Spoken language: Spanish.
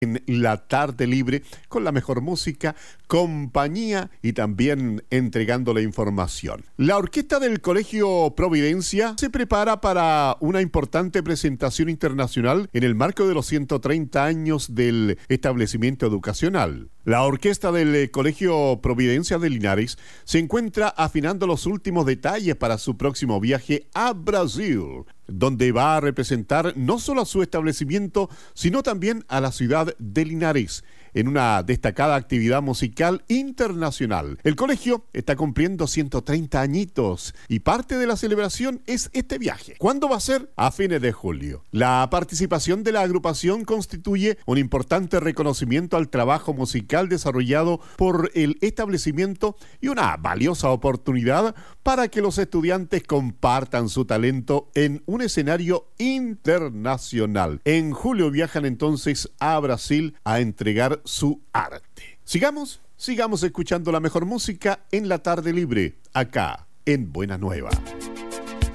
en la tarde libre con la mejor música, compañía y también entregando la información. La orquesta del Colegio Providencia se prepara para una importante presentación internacional en el marco de los 130 años del establecimiento educacional. La orquesta del Colegio Providencia de Linares se encuentra afinando los últimos detalles para su próximo viaje a Brasil, donde va a representar no solo a su establecimiento, sino también a la ciudad de Linares, en una destacada actividad musical internacional. El colegio está cumpliendo 130 añitos y parte de la celebración es este viaje. ¿Cuándo va a ser? A fines de julio. La participación de la agrupación constituye un importante reconocimiento al trabajo musical desarrollado por el establecimiento y una valiosa oportunidad para que los estudiantes compartan su talento en un escenario internacional. En julio viajan entonces a Brasil a entregar su arte. Sigamos escuchando la mejor música en la tarde libre, acá en Buena Nueva.